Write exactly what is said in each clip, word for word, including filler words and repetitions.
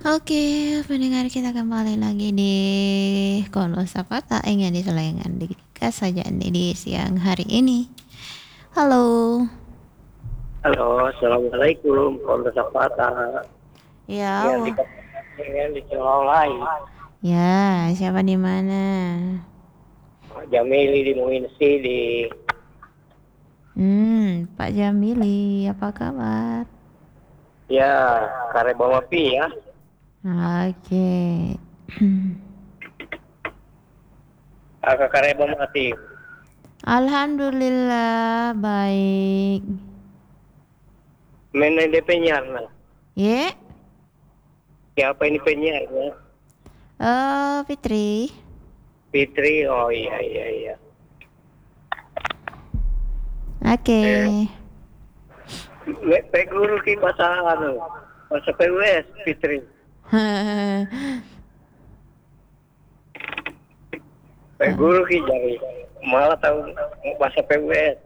Oke, pendengar kita kembali lagi di Kono Sapata ingin diselengan di saja di siang hari ini. Halo. Halo, assalamualaikum. Kondo Sapata. Ya, Ingin di wah. ingin di Cilolai. Ya, siapa di mana? Pak Jamili di Muinsi di Hmm, Pak Jamili, apa kabar? ya Karebowapi ya. Oke. Agak Karebomati. Alhamdulillah baik. Mana dia penyiar nah. Ye, Siapa ini penyiarnya? eh Fitri. Fitri. Oh iya iya iya. Oke. Eh, Pe guru ki bahasa anu. Bahasa P U S Fitri. Pe guru ki jadi malah tahu bahasa P U S.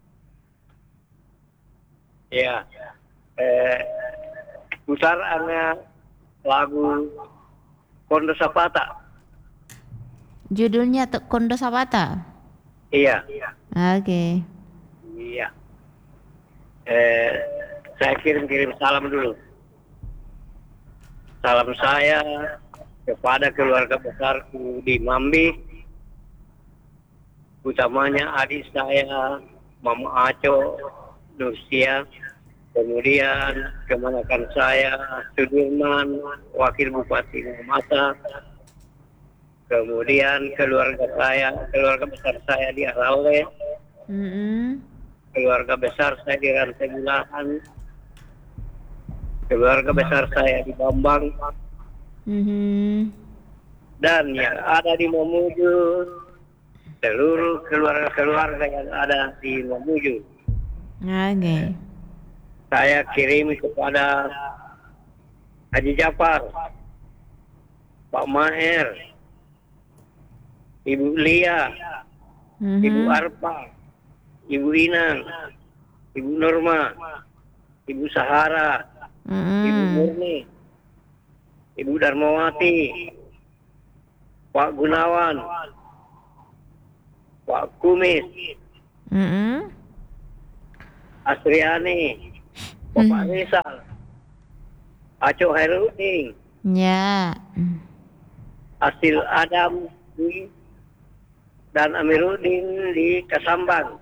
Ya. Eh, putarannya lagu Kondo Sapata. Judulnya tuh Kondo Sapata. Iya. Oke. Iya. Eh, saya kirim-kirim salam dulu. Salam saya kepada keluarga besarku di Mambi, utamanya adik saya, Mama Aco, Lucia, kemudian kemenakan saya, Sudirman, Wakil Bupati Mamasa, kemudian keluarga saya, keluarga besar saya di Araule, Mm-mm. keluarga besar saya di Rantai Bulahan, keluarga besar saya di Bambang, Mhm. dan yang ada di Mamuju, seluruh keluarga-keluarga yang ada di Mamuju. Oke. Saya kirim kepada Haji Jafar, Pak Maher, Ibu Lia, Ibu Mhm. Arpa, Ibu Inang, Ibu Norma, Ibu Sahara, Ibu Mm-mm. Murni, Ibu Darmawati, Pak Gunawan, Pak Kumis, Mm-mm. Asriani, Bapak Hmm. Rizal, Aco Heruding, Ya. Asil Adam di dan Amiruddin di Kasambang,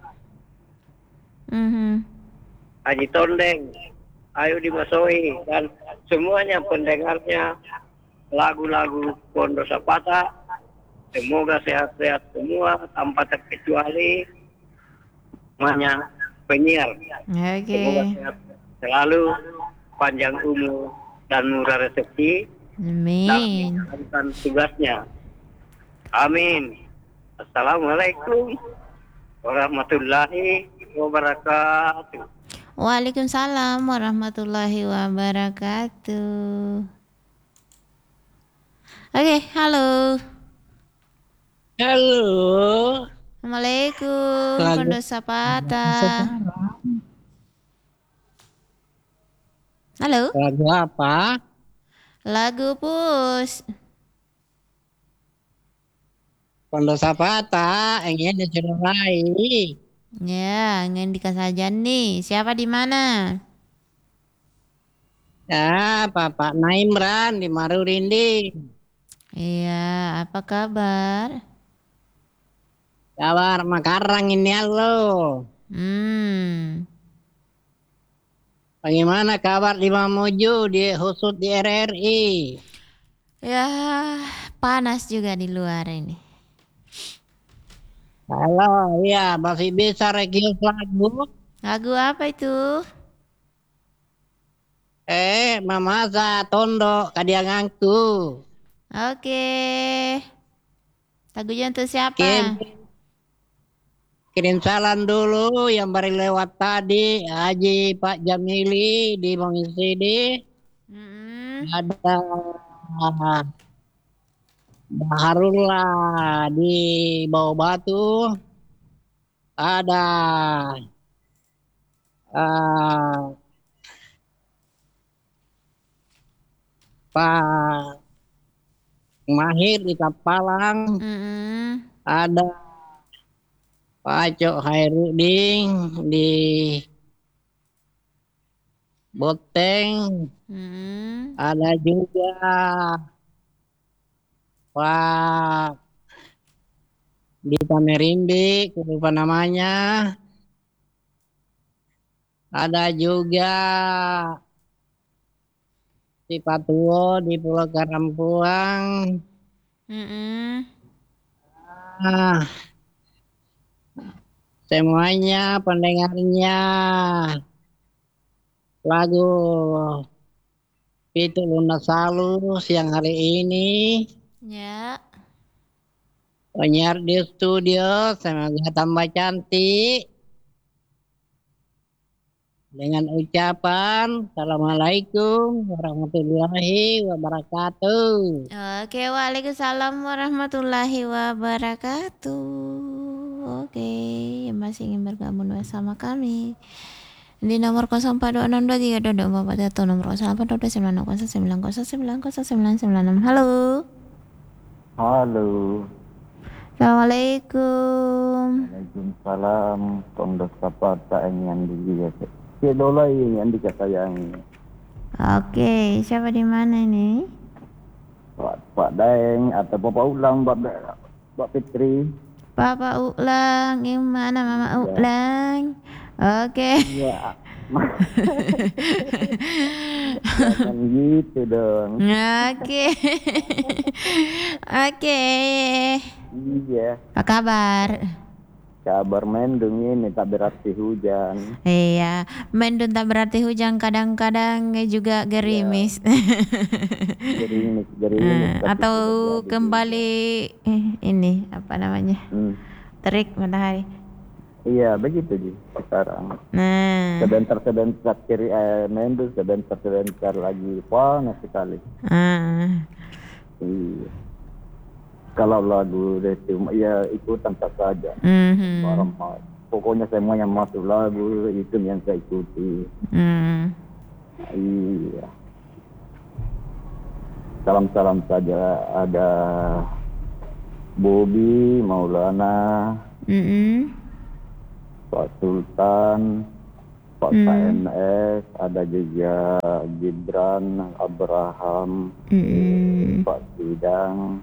Mhm. Haji Tondeng, Ayu Dimasoi, dan semuanya pendengarnya lagu-lagu Kondo Sapata. Semoga sehat-sehat semua tanpa terkecuali semuanya penyiar. Semoga Oke. sehat selalu, panjang umur dan murah rezeki dalam Amin. menjalankan tugasnya. Amin. Assalamualaikum warahmatullahi wabarakatuh. Waalaikumsalam warahmatullahi wabarakatuh. Oke, halo. Halo, Assalamualaikum, lagu Kondo Sapata. sekarang Halo. lagu apa? Lagu Pus. Kondo Sapata, ingin dicederai. Ya, ingin dikasih saja nih. Siapa di mana? Ya, Bapak Naimran di Marurindi. Iya, apa kabar? Kabar Makarang ini halo. Hmm. Bagaimana kabar di Mamuju, di khusus di R R I? Ya, panas juga di luar ini. Halo, ya, masih bisa regius lagu. Lagu apa itu? Eh, Mamasa Tondo Kadiangangku. Oke. Lagunya untuk Kirim siapa? Kirim salam dulu yang baru lewat tadi, Haji Pak Jamili di Mengisidi, Mm-mm. ada Baharullah di Bawah Batu, ada uh, Pak Mahir di Tapalang, Mm-mm. ada Pak Cok Hairudin di Boteng, Mm-mm. ada juga Pak di Pamerimbi, aku lupa namanya, ada juga di Patuo di Pulau Karampuang. Mm-mm. Nah, semuanya pendengarnya lagu Pitu Lunas Salu siang hari ini. Ya. Penyiar di studio semoga tambah cantik dengan ucapan Assalamualaikum warahmatullahi wabarakatuh. Oke, waalaikumsalam warahmatullahi wabarakatuh. Oke, yang masih ingin bergabung bersama kami di nomor nol empat dua enam dua tiga dua dua empat empat atau nomor nol delapan dua dua sembilan nol sembilan nol sembilan nol sembilan sembilan enam. Halo. Halo, Assalamualaikum. Waalaikumsalam. Kondos kapata yang dilihat. Si dola ini yang dikasayangi. Oke, siapa di mana ini? Pak Pak Daeng atau Bapak Ulang, Mbak Mbak Fitri. Papa Ulang, gimana Mama Ya. Ulang? Oke. Iya. Jangan gitu dong. Oke. Oke. Iya. Apa kabar? Kabar mendung ini tak berarti hujan. Iya, mendung tak berarti hujan, kadang-kadang juga gerimis. Gerimis, Eh, gerimis. tapi atau tidak jadi kembali eh, ini apa namanya? hujan. Hmm. Terik matahari. Iya, begitu Ji sekarang. Nah, Sebentar-sebentar kiri eh, mendung, sebentar-sebentar lagi panas sekali. ah, Iya. Kalau lagu Desi, ya ikutan tak saja. mhm, Barang ma- Pokoknya semua yang masuk lagu itu yang saya ikuti. mm, Iya. Salam-salam saja ada Bobby, Maulana, mm, Pak Sultan, Pak Hmm. K M S, ada juga Gibran, Abraham, mm, Pak Sidang,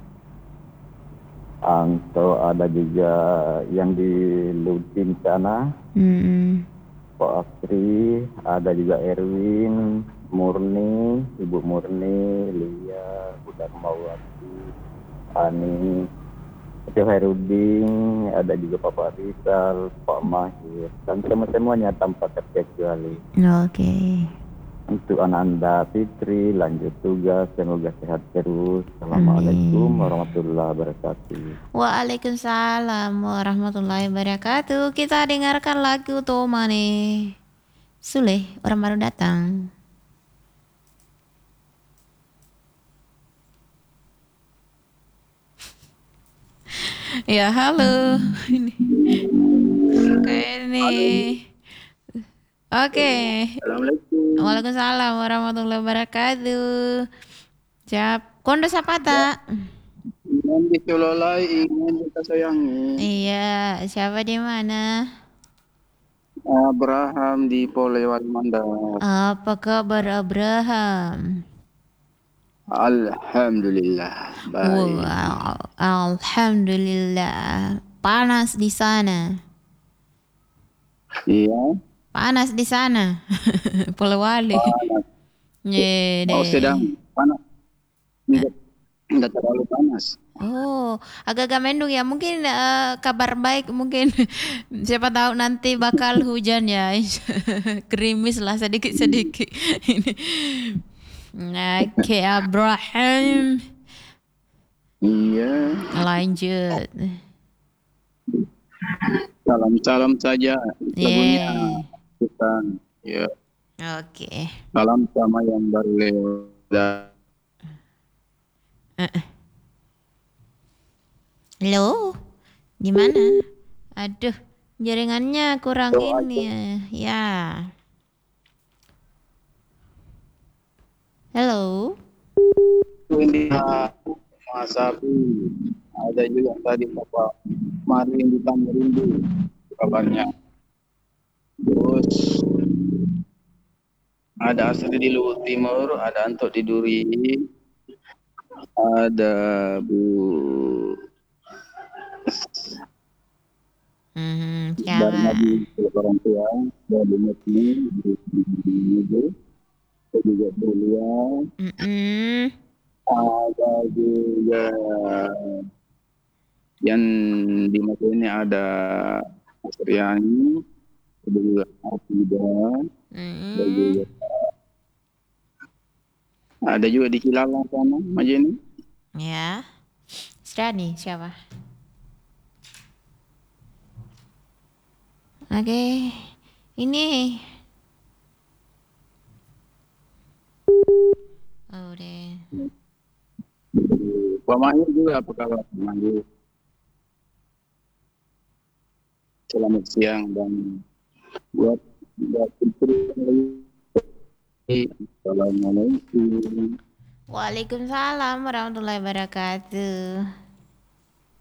Anto, ada juga yang di Lutin sana, mm, Pak Asri, ada juga Erwin, Murni, Ibu Murni, Lia, Bu Darmawati, Ani, itu Herudin, ada juga Bapak Rizal, Pak Mahir, dan semua-semuanya tanpa terkecuali. oke. Untuk anak Anda Fitri, lanjut tugas, semoga sehat terus. Assalamualaikum Amin. warahmatullahi wabarakatuh. Waalaikumsalam warahmatullahi wabarakatuh. Kita dengarkan lagu Tomane Sule, orang baru datang. Ya, halo. Ini. Oke, ini. Oke. Assalamualaikum. Waalaikumsalam warahmatullahi wabarakatuh. Siap. Kondo Sapata. Ingin ditololai, ingin kita sayangi. Iya, siapa di mana? Abraham di Polewali Mandar. Apa kabar Abraham? Alhamdulillah, baik. Wow, alhamdulillah. Panas di sana. Iya, Panas di sana. Polewali. panas. Yede. Oh, sedang panas. Tidak, tidak terlalu panas. Oh, agak-agak mendung ya. Mungkin eh, kabar baik mungkin. Siapa tahu nanti bakal hujan ya. Gerimis lah sedikit-sedikit. Ini. Oke, Abraham. Iya. Lanjut. Salam-salam saja. Lagunya Yeah. kita. Ya. Oke. Salam sama yang baru lewat. Eh. Halo, di mana? Aduh, jaringannya kurang Doa ini ya. Ya. Halo. Sapi. Ada juga tadi Bapak Marin di Tamrindu kabarnya. Terus ada Asri di Luhut Timur, ada Antok di Duri, ada Bu Hmm, Dharma siapa? di orang tua, ada Bu Mutni di Timur, ada juga Bu Lia, Mm-mm. ada juga yang di Mata ini ada Mas Riani, ada juga Afidah, ada juga Mm-mm. ada juga di Cilalang sana, Majeni. Ya. Sudah nih siapa? Oke. Ini. Oh, deh. Pak Mahir juga apa kabar Pak Mahir? Selamat siang dan buat buat Fitri Assalamualaikum. Waalaikumsalam warahmatullahi wabarakatuh.